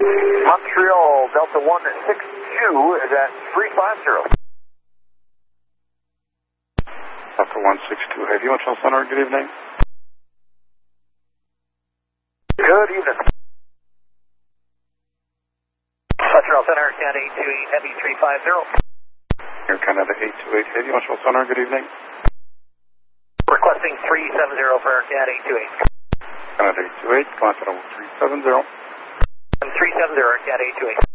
Montreal Delta 162 is at 350. Delta 162, Heavy Montreal Center, good evening. Good evening. Montreal Center, Cat 828, Heavy 350. Air Canada 828, Heavy Montreal Center, good evening. Requesting 370 for Air Cat 828. Canada 828, Canada 370. 370 Air Cat 828.